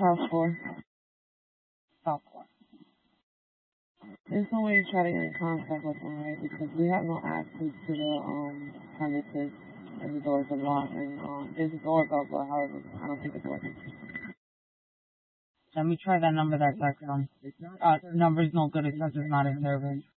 House 4. South 4. There's no way to try to get in contact with them, right? Because we have no access to the premises, and the doors are locked, and there's a doorbell, but however, I don't think it's working. Let me try that number that got on. Number's no good, it says it's not in service.